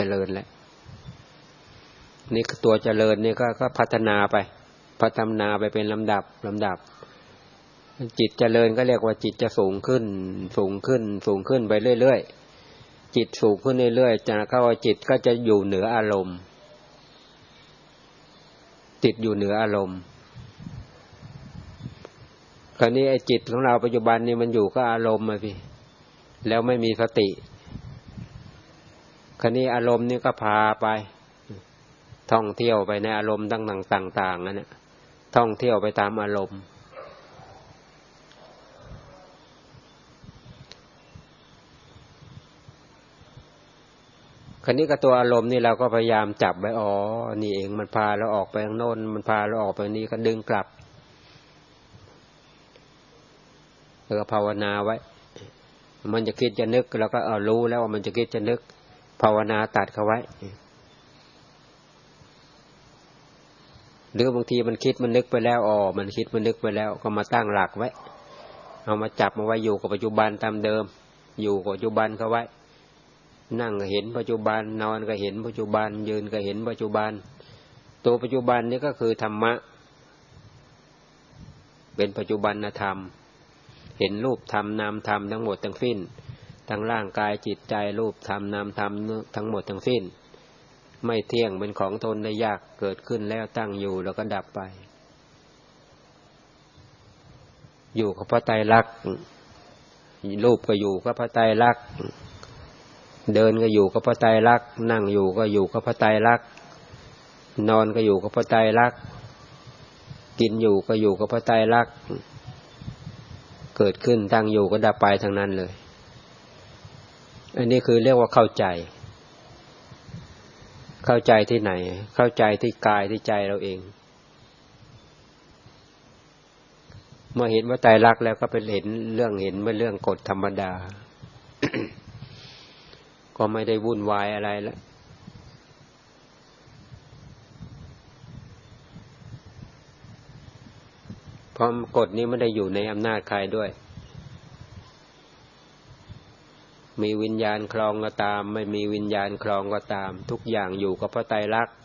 จริญแล้วนี่ตัวเจริญนี่ก็พัฒนาไปเป็นลำดับจิตเจริญก็เรียกว่าจิตจะสูงขึ้นไปเรื่อยๆจิตสูงขึ้นเรื่อยๆจะเข้าว่าจิตก็จะอยู่เหนืออารมณ์จิตอยู่เหนืออารมณ์คราวนี้ไอ้จิตของเราปัจจุบันนี่มันอยู่กับอารมณ์พี่แล้วไม่มีสติคราวนี้อารมณ์นี่ก็พาไปท่องเที่ยวไปในอารมณ์ต่างๆนั่นแหละท่องเที่ยวไปตามอารมณ์คราวนี้ก็ตัวอารมณ์นี่เราก็พยายามจับไว้อ๋อนี่เองมันพาเราออกไปข้างโน้นมันพาเราออกไปนี่ก็ดึงกลับแล้วก็ภาวนาไว้มันจะคิดจะนึกเราก็รู้แล้วว่ามันจะคิดจะนึกภาวนาตัดเขาไว้หรือบางทีมันคิดมันนึกไปแล้วมันคิดมันนึกไปแล้วก็มาตั้งหลักไว้เอามาจับมาไว้อยู่กับปัจจุบันตามเดิมอยู่กับปัจจุบันเขาไว้นั่งก็เห็นปัจจุบันนอนก็เห็นปัจจุบันยืนก็เห็นปัจจุบันตัวปัจจุบันนี่ก็คือธรรมะเป็นปัจจุบันธรรมเห็นรูปธรรมนามธรรมทั้งหมดทั้งสิ้นทั้งร่างกายจิตใจรูปธรรมนามธรรมทั้งหมดทั้งสิ้นไม่เที่ยงเป็นของทนได้ยากเกิดขึ้นแล้วตั้งอยู่แล้วก็ดับไปอยู่กับพระไตรลักษณ์รูปก็อยู่กับพระไตรลักษณ์เดินก็อยู่กับพระไตรลักษณ์นั่งอยู่ก็อยู่กับพระไตรลักษณ์นอนก็อยู่กับพระไตรลักษณ์กินอยู่ก็อยู่กับพระไตรลักษณ์เกิดขึ้นตั้งอยู่ก็ดับไปทั้งนั้นเลยอันนี้คือเรียกว่าเข้าใจที่ไหนเข้าใจที่กายที่ใจเราเองเมื่อเห็นว่าไตรลักษณ์แล้วก็เป็นเห็นเป็นเรื่องกฎธรรมดา ก็ไม่ได้วุ่นวายอะไรแล้วเพราะกฎนี้ไม่ได้อยู่ในอำนาจใครด้วยมีวิญญาณครองก็ตามไม่มีวิญญาณครองก็ตามทุกอย่างอยู่กับพระไตรลักษณ์